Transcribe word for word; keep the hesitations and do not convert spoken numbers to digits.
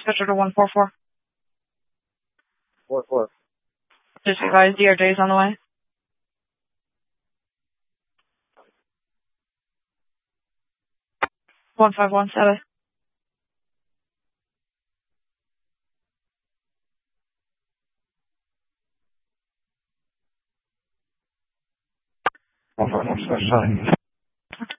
dispatcher to one four four. Four four. Just advise D R J's on the way. One five one seven. One five one seven.